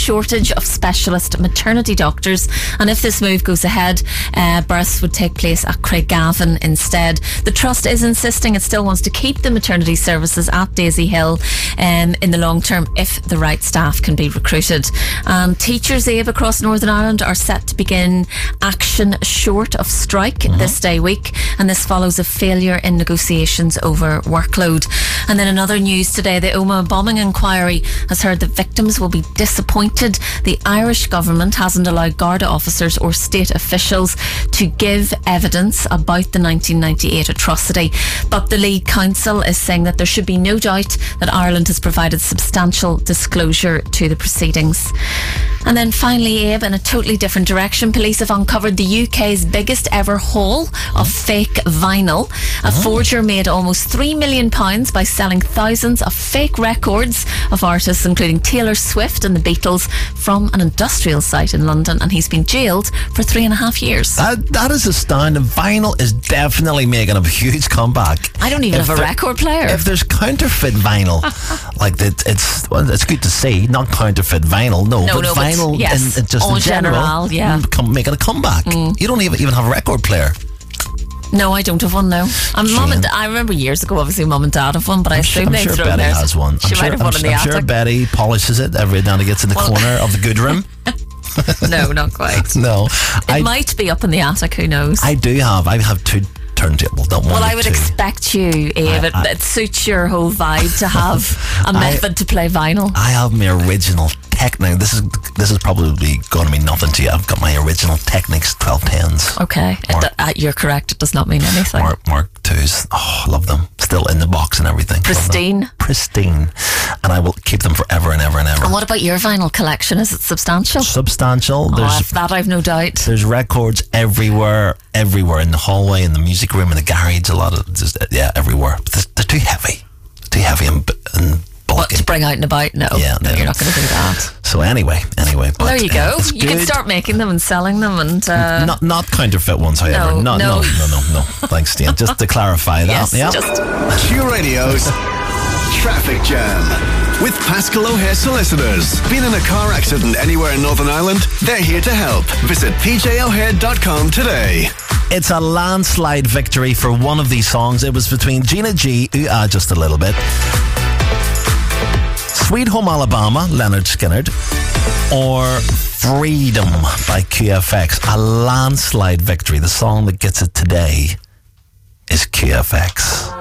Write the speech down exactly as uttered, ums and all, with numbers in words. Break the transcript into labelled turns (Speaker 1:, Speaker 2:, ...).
Speaker 1: shortage of specialist maternity doctors, and if this move goes ahead, uh, births would take place at Craigavon instead. The Trust is insisting it still wants to keep the maternity services at Daisy Hill um, in the long term if the right staff can be recruited. And teachers, Eve, across Northern Ireland are set to begin action short of strike mm-hmm. this day week, and this follows a failure in negotiations over workload. And then another news today, the Omagh bombing inquiry has heard that victims will be disappointed the Irish government hasn't allowed Garda officers or state officials to give evidence about the nineteen ninety-eight atrocity. But the lead counsel is saying that there should be no doubt that Ireland has provided substantial disclosure to the proceedings. And then finally, Abe, in a totally different direction, police have uncovered the U K's biggest ever haul of fake vinyl. A oh. forger made almost three million pounds by selling thousands of fake records of artists including Taylor Swift and the Beatles from an industrial site in London, and he's been jailed for three and a half years.
Speaker 2: That, that is astounding. Vinyl is definitely making a huge comeback.
Speaker 1: I don't even
Speaker 2: if
Speaker 1: have a
Speaker 2: there,
Speaker 1: record player.
Speaker 2: If there's counterfeit vinyl, like that, it's well, it's good to see. Not counterfeit vinyl, no,
Speaker 1: no
Speaker 2: but
Speaker 1: no,
Speaker 2: vinyl
Speaker 1: but yes,
Speaker 2: in, in just
Speaker 1: en
Speaker 2: in general,
Speaker 1: general, yeah,
Speaker 2: come, making a comeback. Mm. You don't even even have a record player.
Speaker 1: No, I don't have one now. And Mum and I remember years ago, obviously, Mum and Dad have one, but I
Speaker 2: I'm
Speaker 1: assume
Speaker 2: sure,
Speaker 1: they
Speaker 2: sure
Speaker 1: throw
Speaker 2: Betty
Speaker 1: theirs.
Speaker 2: has one.
Speaker 1: She
Speaker 2: I'm
Speaker 1: might
Speaker 2: sure,
Speaker 1: have one
Speaker 2: I'm,
Speaker 1: in the
Speaker 2: I'm
Speaker 1: attic.
Speaker 2: sure Betty polishes it every now and it gets in the well, corner of the good room.
Speaker 1: No, not quite.
Speaker 2: No,
Speaker 1: it
Speaker 2: I,
Speaker 1: might be up in the attic. Who knows?
Speaker 2: I do have. I have two turntables. Don't
Speaker 1: well,
Speaker 2: want
Speaker 1: I would
Speaker 2: two.
Speaker 1: expect you, Eve.
Speaker 2: I,
Speaker 1: it,
Speaker 2: I,
Speaker 1: it suits your whole vibe to have a method I, to play vinyl.
Speaker 2: I have my original Technics. This is this is probably going to mean nothing to you. I've got my original Technics twelve tens.
Speaker 1: Okay, Mark, it, uh, you're correct. It does not mean anything.
Speaker 2: Mark Mark twos. Oh, I love them. Still in the box and everything.
Speaker 1: Pristine.
Speaker 2: Pristine. And I will keep them forever and ever and ever.
Speaker 1: And what about your vinyl collection? Is it substantial?
Speaker 2: Substantial.
Speaker 1: Oh,
Speaker 2: there's,
Speaker 1: that I've no doubt.
Speaker 2: There's records everywhere, everywhere in the hallway, in the music room, in the garage. A lot of just yeah, everywhere. But they're, they're too heavy. Too heavy and and.
Speaker 1: What, to bring out and about? No,
Speaker 2: yeah,
Speaker 1: no,
Speaker 2: no.
Speaker 1: You're not going to do that.
Speaker 2: So anyway, anyway.
Speaker 1: Well,
Speaker 2: but,
Speaker 1: there you go.
Speaker 2: Uh,
Speaker 1: you
Speaker 2: good.
Speaker 1: can start making them and selling them, and uh,
Speaker 2: not not counterfeit ones, however.
Speaker 1: No,
Speaker 2: no,
Speaker 1: no,
Speaker 2: no, no, no, no. Thanks, Dean. Just to clarify that.
Speaker 1: Yes,
Speaker 2: yeah.
Speaker 1: just
Speaker 3: Q Radio's Traffic Jam with Pascal O'Hare Solicitors. Been in a car accident anywhere in Northern Ireland? They're here to help. Visit p j o'hare dot com today.
Speaker 2: It's a landslide victory for one of these songs. It was between Gina G, ooh, ah, just a little bit, Sweet Home Alabama, Leonard Skinner, or Freedom by Q F X. A landslide victory. The song that gets it today is Q F X.